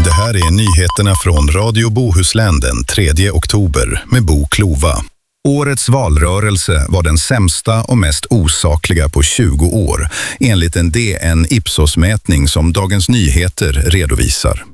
Det här är nyheterna från Radio Bohuslän den 3 oktober med Bo Klova. Årets valrörelse var den sämsta och mest osakliga på 20 år, enligt en DN Ipsos-mätning som Dagens Nyheter redovisar.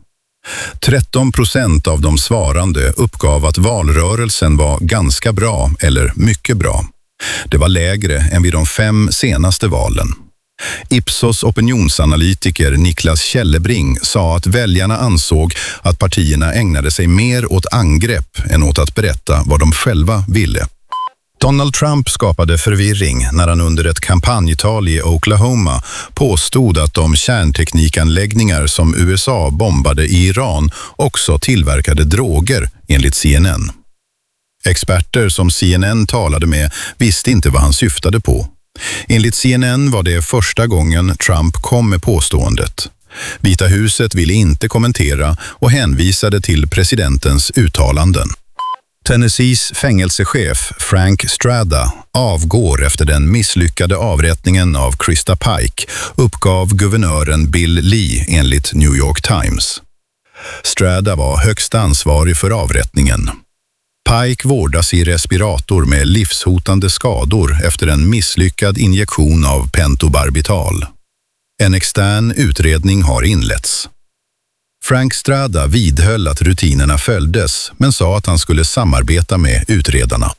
13% av de svarande uppgav att valrörelsen var ganska bra eller mycket bra. Det var lägre än vid de 5 senaste valen. Ipsos opinionsanalytiker Niklas Källebring sa att väljarna ansåg att partierna ägnade sig mer åt angrepp än åt att berätta vad de själva ville. Donald Trump skapade förvirring när han under ett kampanjtal i Oklahoma påstod att de kärnteknikanläggningar som USA bombade i Iran också tillverkade droger, enligt CNN. Experter som CNN talade med visste inte vad han syftade på. Enligt CNN var det första gången Trump kom med påståendet. Vita huset ville inte kommentera och hänvisade till presidentens uttalanden. Tennessees fängelsechef Frank Strada avgår efter den misslyckade avrättningen av Krista Pike, uppgav guvernören Bill Lee enligt New York Times. Strada var högsta ansvarig för avrättningen. Pike vårdas i respirator med livshotande skador efter en misslyckad injektion av pentobarbital. En extern utredning har inletts. Frank Strada vidhöll att rutinerna följdes men sa att han skulle samarbeta med utredarna.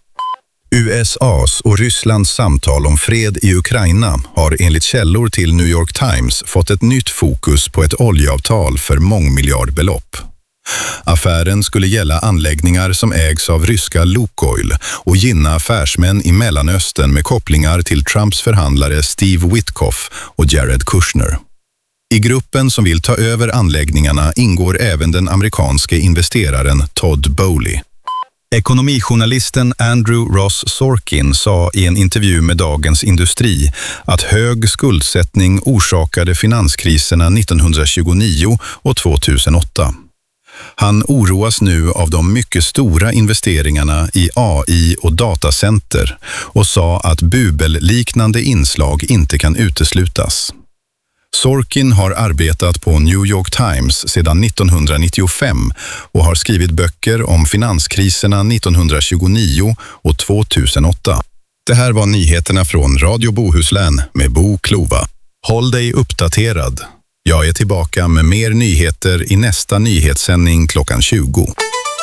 USAs och Rysslands samtal om fred i Ukraina har enligt källor till New York Times fått ett nytt fokus på ett oljeavtal för mångmiljardbelopp. Affären skulle gälla anläggningar som ägs av ryska Lukoil och gynna affärsmän i Mellanöstern med kopplingar till Trumps förhandlare Steve Witkoff och Jared Kushner. I gruppen som vill ta över anläggningarna ingår även den amerikanske investeraren Todd Bowley. Ekonomijournalisten Andrew Ross Sorkin sa i en intervju med Dagens Industri att hög skuldsättning orsakade finanskriserna 1929 och 2008. Han oroas nu av de mycket stora investeringarna i AI och datacenter och sa att bubelliknande inslag inte kan uteslutas. Sorkin har arbetat på New York Times sedan 1995 och har skrivit böcker om finanskriserna 1929 och 2008. Det här var nyheterna från Radio Bohuslän med Bo Klova. Håll dig uppdaterad. Jag är tillbaka med mer nyheter i nästa nyhetssändning klockan 20.